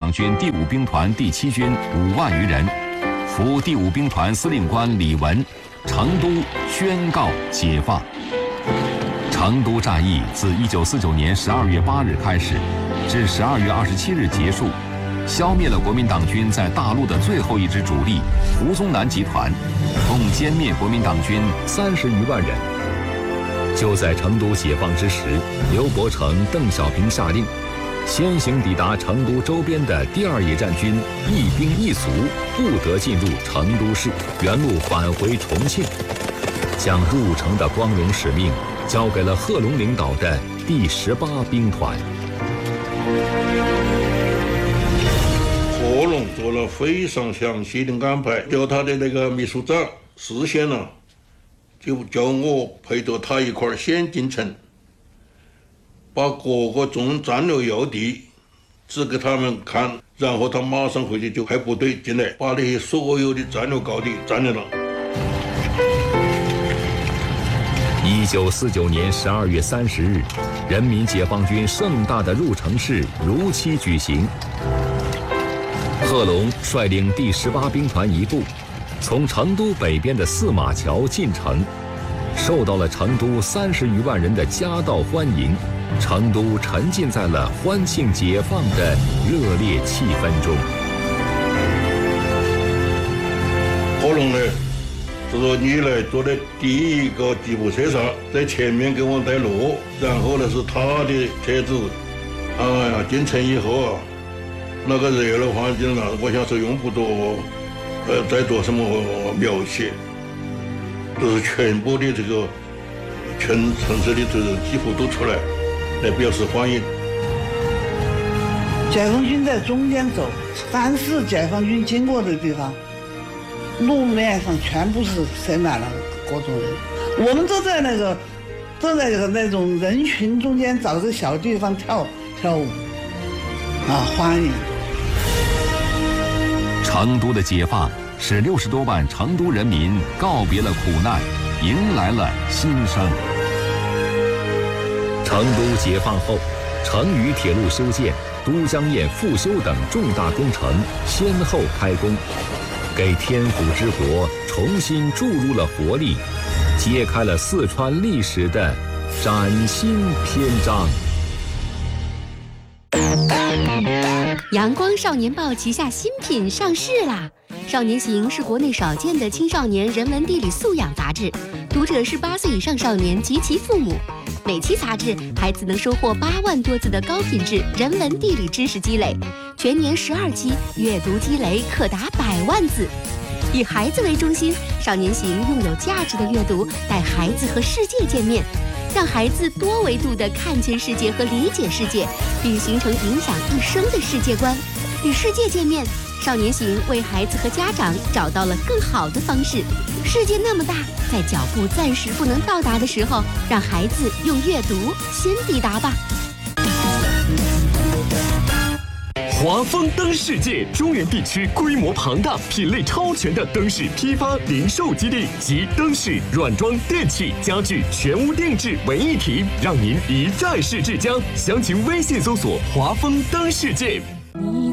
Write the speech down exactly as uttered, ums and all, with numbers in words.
党军第五兵团第七军五万余人，扶第五兵团司令官李文，成都宣告解放。成都战役自一九四九年十二月八日开始，至十二月二十七日结束，消灭了国民党军在大陆的最后一支主力胡宗南集团，共歼灭国民党军三十余万人。就在成都解放之时，刘伯承、邓小平下令，先行抵达成都周边的第二野战军一兵一卒不得进入成都市，原路返回重庆，将入城的光荣使命交给了贺龙领导的第十八兵团。 贺龙做了非常详细的安排，叫他的那个秘书长事先呢，就叫我陪着他一块儿先进城，把各个重战略要地指给他们看，然后他马上回去就派部队进来，把那些所有的战略高地占领了。 一九四九年十二月三十日，人民解放军盛大的入城式如期举行。贺龙率领第十八兵团一部，从成都北边的四马桥进城，受到了成都三十余万人的夹道欢迎，成都沉浸在了欢庆解放的热烈气氛中。 贺龙呢，就说你来坐在第一个吉普车上，在前面给我带路，然后呢是他的车子。哎呀，进城以后啊，那个热闹环境啊，我想是用不着呃再做什么描写，就是全部的这个全城市的这个几乎都出来来表示欢迎。 解放军在中间走，凡是解放军经过的地方，路面上全部是塞满了各种人，我们都在那个都在那种人群中间找个小地方跳跳舞啊，欢迎。 成都的解放使六十多万成都人民告别了苦难，迎来了新生。成都解放后，成渝铁路修建、都江堰复修等重大工程先后开工，给天府之国重新注入了活力，揭开了四川历史的崭新篇章。 阳光少年报旗下新品上市啦！少年行是国内少见的青少年人文地理素养杂志，读者是八岁以上少年及其父母。每期杂志，孩子能收获八万多字的高品质人文地理知识积累，全年十二期，阅读积累可达百万字。以孩子为中心，少年行用有价值的阅读带孩子和世界见面，让孩子多维度地看见世界和理解世界，并形成影响一生的世界观。与世界见面，少年行为孩子和家长找到了更好的方式。世界那么大，在脚步暂时不能到达的时候，让孩子用阅读先抵达吧。 华丰灯世界中原地区规模庞大、品类超全的灯饰批发零售基地，集灯饰、软装、电器、家具全屋定制为一体，让您一站式至家。详情微信搜索“华丰灯世界”。